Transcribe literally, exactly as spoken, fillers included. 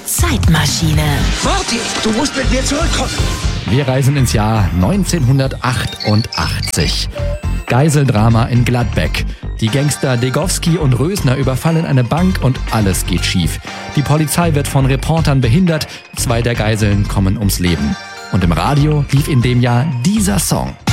Zeitmaschine. Marty, du musst mit mir zurückkommen. Wir reisen ins Jahr neunzehnhundertachtundachtzig. Geiseldrama in Gladbeck. Die Gangster Degowski und Rösner überfallen eine Bank und alles geht schief. Die Polizei wird von Reportern behindert, zwei der Geiseln kommen ums Leben. Und im Radio lief in dem Jahr dieser Song.